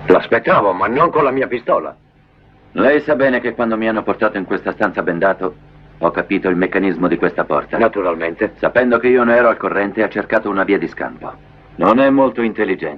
L'aspettavo, ma non con la mia pistola. Lei sa bene che quando mi hanno portato in questa stanza bendato, ho capito il meccanismo di questa porta. Naturalmente. Sapendo che io ne ero al corrente, ha cercato una via di scampo. Non è molto intelligente.